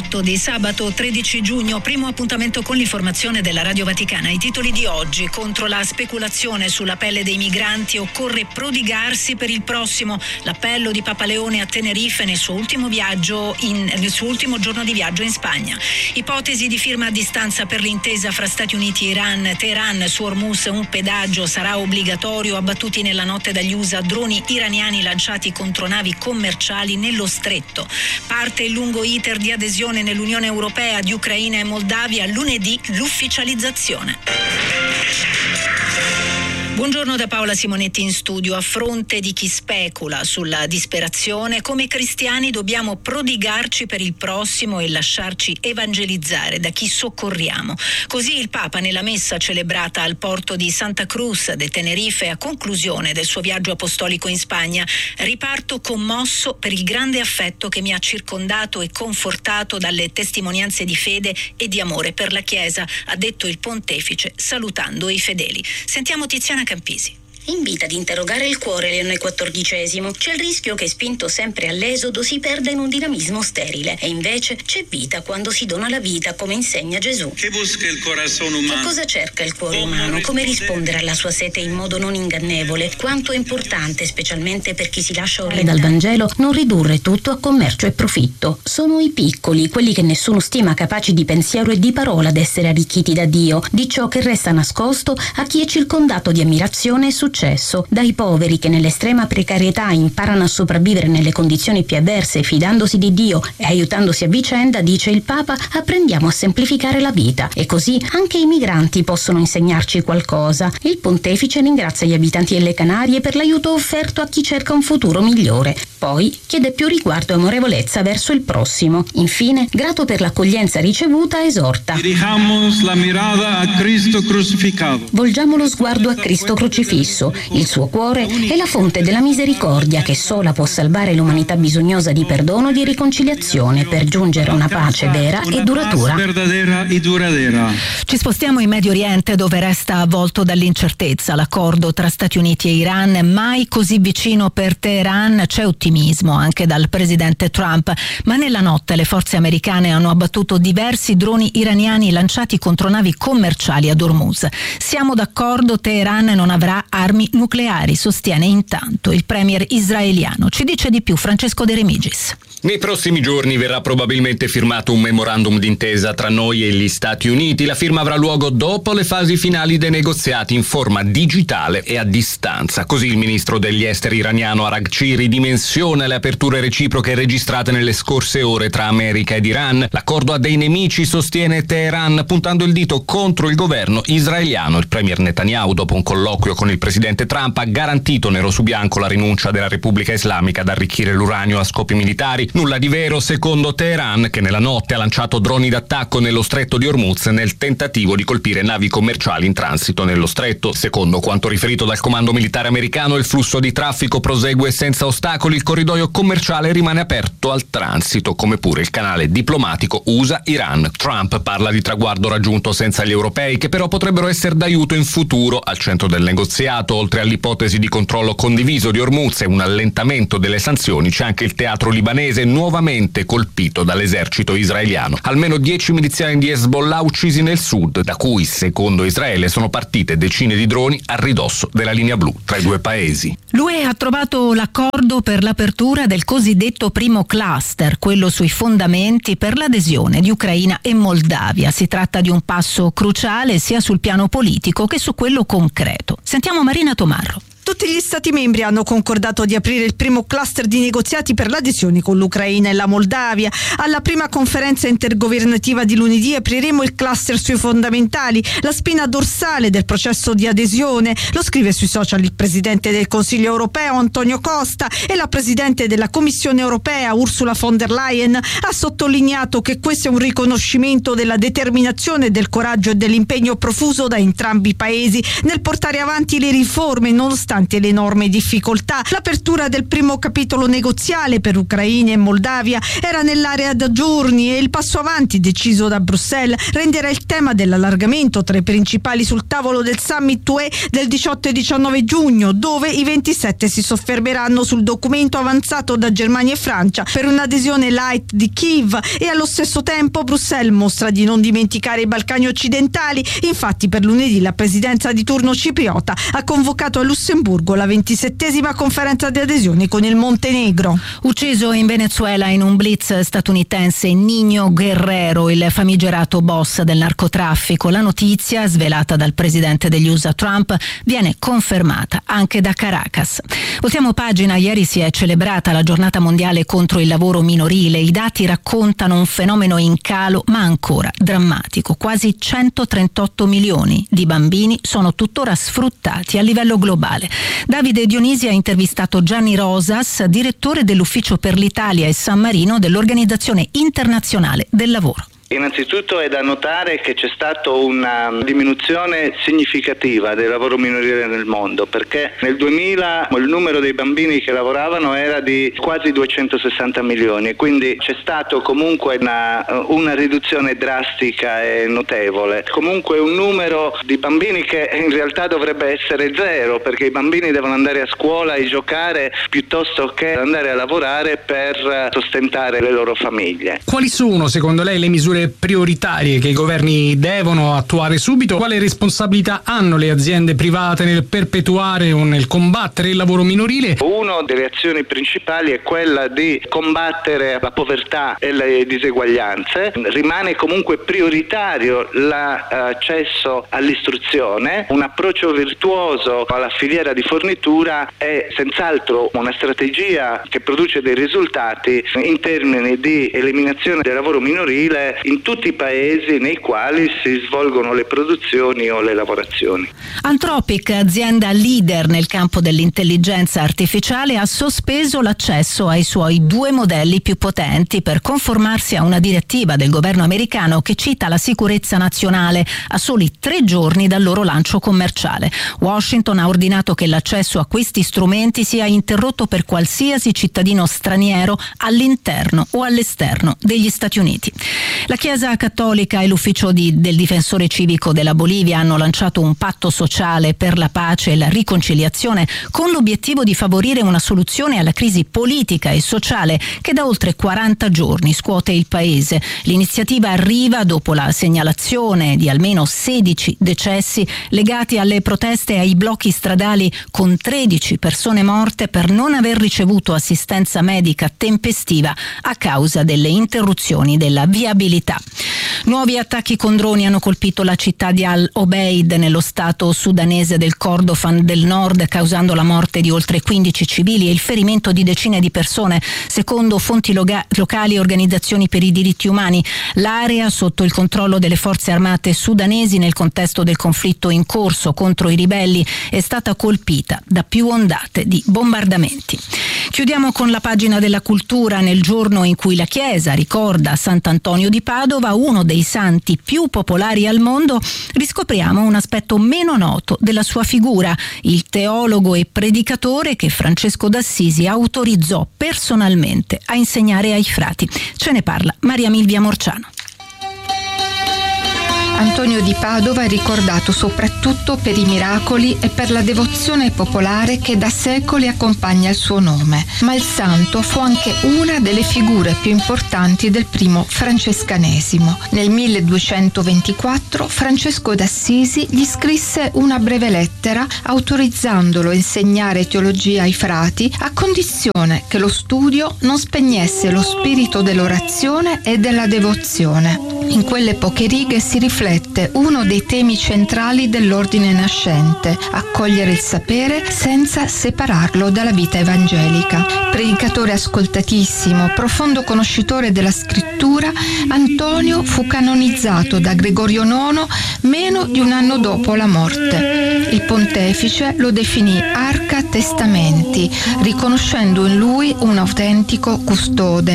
18 di sabato 13 giugno, primo appuntamento con l'informazione della Radio Vaticana. I titoli di oggi: contro la speculazione sulla pelle dei migranti occorre prodigarsi per il prossimo. L'appello di Papa Leone a Tenerife nel suo ultimo giorno di viaggio in Spagna. Ipotesi di firma a distanza per l'intesa fra Stati Uniti e Iran. Teheran, su Hormuz un pedaggio sarà obbligatorio. Abbattuti nella notte dagli USA droni iraniani lanciati contro navi commerciali nello stretto. Parte il lungo iter di adesione nell'Unione Europea di Ucraina e Moldavia. Lunedì l'ufficializzazione. Buongiorno da Paola Simonetti in studio. A fronte di chi specula sulla disperazione, come cristiani dobbiamo prodigarci per il prossimo e lasciarci evangelizzare da chi soccorriamo. Così il Papa nella messa celebrata al porto di Santa Cruz de Tenerife a conclusione del suo viaggio apostolico in Spagna. Riparto commosso per il grande affetto che mi ha circondato e confortato dalle testimonianze di fede e di amore per la Chiesa, ha detto il pontefice salutando i fedeli. Sentiamo Tiziana Campisi. Invita ad interrogare il cuore Leone XIV. C'è il rischio che, spinto sempre all'esodo, si perda in un dinamismo sterile. E invece c'è vita quando si dona la vita, come insegna Gesù. Che busca il corazon umano? Che cosa cerca il cuore umano? Come rispondere alla sua sete in modo non ingannevole? Quanto è importante, specialmente per chi si lascia orientare dal Vangelo, non ridurre tutto a commercio e profitto. Sono i piccoli, quelli che nessuno stima capaci di pensiero e di parola ad essere arricchiti da Dio, di ciò che resta nascosto a chi è circondato di ammirazione e successo. Dai poveri che nell'estrema precarietà imparano a sopravvivere nelle condizioni più avverse, fidandosi di Dio e aiutandosi a vicenda, dice il Papa, apprendiamo a semplificare la vita. E così anche i migranti possono insegnarci qualcosa. Il pontefice ringrazia gli abitanti delle Canarie per l'aiuto offerto a chi cerca un futuro migliore. Poi chiede più riguardo e amorevolezza verso il prossimo. Infine, grato per l'accoglienza ricevuta, esorta: Dirijamos la mirada a Cristo crucificado. Volgiamo lo sguardo a Cristo crocifisso. Il suo cuore è la fonte della misericordia che sola può salvare l'umanità bisognosa di perdono e di riconciliazione per giungere a una pace vera e duratura. Ci spostiamo in Medio Oriente, dove resta avvolto dall'incertezza l'accordo tra Stati Uniti e Iran, mai così vicino per Teheran. C'è ottimismo anche dal presidente Trump, ma nella notte le forze americane hanno abbattuto diversi droni iraniani lanciati contro navi commerciali ad Hormuz. Siamo d'accordo, Teheran non avrà armi nucleari, sostiene intanto il premier israeliano. Ci dice di più Francesco De Remigis. Nei prossimi giorni verrà probabilmente firmato un memorandum d'intesa tra noi e gli Stati Uniti. La firma avrà luogo dopo le fasi finali dei negoziati in forma digitale e a distanza. Così il ministro degli esteri iraniano Araghchi ridimensiona le aperture reciproche registrate nelle scorse ore tra America ed Iran. L'accordo ha dei nemici, sostiene Teheran, puntando il dito contro il governo israeliano. Il premier Netanyahu, dopo un colloquio con il presidente Trump, ha garantito nero su bianco la rinuncia della Repubblica Islamica ad arricchire l'uranio a scopi militari. Nulla di vero secondo Teheran, che nella notte ha lanciato droni d'attacco nello stretto di Hormuz nel tentativo di colpire navi commerciali in transito nello stretto. Secondo quanto riferito dal comando militare americano, il flusso di traffico prosegue senza ostacoli, il corridoio commerciale rimane aperto al transito, come pure il canale diplomatico USA-Iran. Trump parla di traguardo raggiunto senza gli europei, che però potrebbero essere d'aiuto in futuro. Al centro del negoziato, oltre all'ipotesi di controllo condiviso di Hormuz e un allentamento delle sanzioni, c'è anche il teatro libanese, nuovamente colpito dall'esercito israeliano. Almeno 10 miliziani di Hezbollah uccisi nel sud, da cui, secondo Israele, sono partite decine di droni a ridosso della linea blu tra i due paesi. L'UE ha trovato l'accordo per l'apertura del cosiddetto primo cluster, quello sui fondamenti per l'adesione di Ucraina e Moldavia. Si tratta di un passo cruciale sia sul piano politico che su quello concreto. Sentiamo Marina Tomarro. Tutti gli Stati membri hanno concordato di aprire il primo cluster di negoziati per l'adesione con l'Ucraina e la Moldavia. Alla prima conferenza intergovernativa di lunedì apriremo il cluster sui fondamentali, la spina dorsale del processo di adesione. Lo scrive sui social il presidente del Consiglio europeo Antonio Costa, e la presidente della Commissione europea Ursula von der Leyen ha sottolineato che questo è un riconoscimento della determinazione, del coraggio e dell'impegno profuso da entrambi i paesi nel portare avanti le riforme nonostante nonostante le enormi difficoltà. L'apertura del primo capitolo negoziale per Ucraina e Moldavia era nell'area da giorni e il passo avanti deciso da Bruxelles renderà il tema dell'allargamento tra i principali sul tavolo del summit UE del 18 e 19 giugno, dove i 27 si soffermeranno sul documento avanzato da Germania e Francia per un'adesione light di Kiev, e allo stesso tempo Bruxelles mostra di non dimenticare i Balcani occidentali. Infatti per lunedì la presidenza di turno cipriota ha convocato a Lussemburgo la 27esima conferenza di adesione con il Montenegro. Ucciso in Venezuela in un blitz statunitense Niño Guerrero, il famigerato boss del narcotraffico. La notizia, svelata dal presidente degli USA Trump, viene confermata anche da Caracas. Voltiamo pagina. Ieri si è celebrata la giornata mondiale contro il lavoro minorile. I dati raccontano un fenomeno in calo ma ancora drammatico. Quasi 138 milioni di bambini sono tuttora sfruttati a livello globale. Davide Dionisi ha intervistato Gianni Rosas, direttore dell'Ufficio per l'Italia e San Marino dell'Organizzazione Internazionale del Lavoro. Innanzitutto è da notare che c'è stata una diminuzione significativa del lavoro minorile nel mondo, perché nel 2000 il numero dei bambini che lavoravano era di quasi 260 milioni, quindi c'è stato comunque una riduzione drastica e notevole. Comunque un numero di bambini che in realtà dovrebbe essere zero, perché i bambini devono andare a scuola e giocare piuttosto che andare a lavorare per sostentare le loro famiglie. Quali sono secondo lei le misure prioritarie che i governi devono attuare subito? Quale responsabilità hanno le aziende private nel perpetuare o nel combattere il lavoro minorile? Una delle azioni principali è quella di combattere la povertà e le diseguaglianze. Rimane comunque prioritario l'accesso all'istruzione. Un approccio virtuoso alla filiera di fornitura è senz'altro una strategia che produce dei risultati in termini di eliminazione del lavoro minorile in tutti i paesi nei quali si svolgono le produzioni o le lavorazioni. Anthropic, azienda leader nel campo dell'intelligenza artificiale, ha sospeso l'accesso ai suoi 2 modelli più potenti per conformarsi a una direttiva del governo americano che cita la sicurezza nazionale a soli 3 giorni dal loro lancio commerciale. Washington ha ordinato che l'accesso a questi strumenti sia interrotto per qualsiasi cittadino straniero all'interno o all'esterno degli Stati Uniti. La Chiesa Cattolica e l'Ufficio del Difensore Civico della Bolivia hanno lanciato un patto sociale per la pace e la riconciliazione con l'obiettivo di favorire una soluzione alla crisi politica e sociale che da oltre 40 giorni scuote il paese. L'iniziativa arriva dopo la segnalazione di almeno 16 decessi legati alle proteste e ai blocchi stradali, con 13 persone morte per non aver ricevuto assistenza medica tempestiva a causa delle interruzioni della viabilità. Nuovi attacchi con droni hanno colpito la città di Al Obeid nello stato sudanese del Kordofan del Nord, causando la morte di oltre 15 civili e il ferimento di decine di persone, secondo fonti locali e organizzazioni per i diritti umani. L'area, sotto il controllo delle forze armate sudanesi nel contesto del conflitto in corso contro i ribelli, è stata colpita da più ondate di bombardamenti. Chiudiamo con la pagina della cultura. Nel giorno in cui la Chiesa ricorda Sant'Antonio di Padova, uno dei santi più popolari al mondo, riscopriamo un aspetto meno noto della sua figura: il teologo e predicatore che Francesco d'Assisi autorizzò personalmente a insegnare ai frati. Ce ne parla Maria Milvia Morciano. Antonio di Padova è ricordato soprattutto per i miracoli e per la devozione popolare che da secoli accompagna il suo nome, ma il santo fu anche una delle figure più importanti del primo francescanesimo. Nel 1224 Francesco d'Assisi gli scrisse una breve lettera autorizzandolo a insegnare teologia ai frati, a condizione che lo studio non spegnesse lo spirito dell'orazione e della devozione. In quelle poche righe si riflette uno dei temi centrali dell'ordine nascente: accogliere il sapere senza separarlo dalla vita evangelica. Predicatore ascoltatissimo, profondo conoscitore della scrittura, Antonio fu canonizzato da Gregorio IX meno di un anno dopo la morte. Il pontefice lo definì Arca Testamenti, riconoscendo in lui un autentico custode